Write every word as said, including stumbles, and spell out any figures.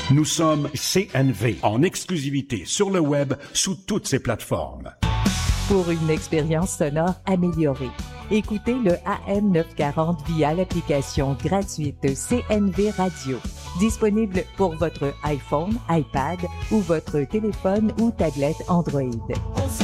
Nous sommes C N V, en exclusivité sur le web, sous toutes ces plateformes. Pour une expérience sonore améliorée, écoutez le A M neuf cent quarante via l'application gratuite C N V Radio, disponible pour votre iPhone, iPad ou votre téléphone ou tablette Android.